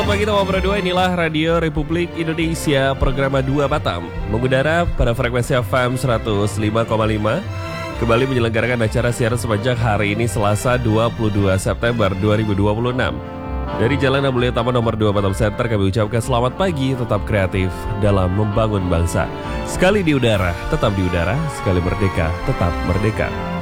Selamat pagi teman berdua, inilah Radio Republik Indonesia, program 2 Batam mengudara pada frekuensi FM 105,5. Kembali menyelenggarakan acara siaran sepanjang hari ini Selasa 22 September 2026. Dari Jalan Amulia Taman nomor 2 Batam Center kami ucapkan selamat pagi, tetap kreatif dalam membangun bangsa. Sekali di udara, tetap di udara, sekali merdeka, tetap merdeka.